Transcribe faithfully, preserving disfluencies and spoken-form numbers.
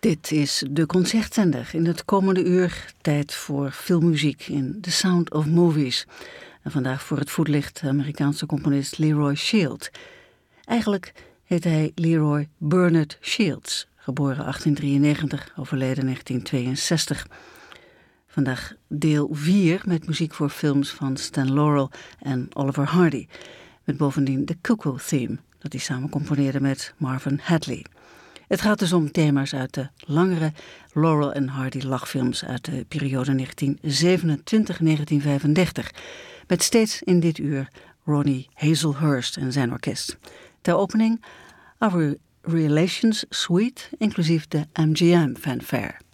Dit is de Concertzender. In het komende uur tijd voor filmmuziek in The Sound of Movies. En vandaag voor het voetlicht de Amerikaanse componist Leroy Shields. Eigenlijk heet hij Leroy Bernard Shields, geboren achttien drieënnegentig, overleden negentien tweeënzestig. Vandaag deel vier met muziek voor films van Stan Laurel en Oliver Hardy. Met bovendien de Cuckoo Theme, dat hij samen componeerde met Marvin Hadley. Het gaat dus om thema's uit de langere Laurel en Hardy lachfilms uit de periode negentien zevenentwintig tot negentien vijfendertig. Met steeds in dit uur Ronnie Hazelhurst en zijn orkest. Ter opening Our Relations Suite, inclusief de M G M fanfare.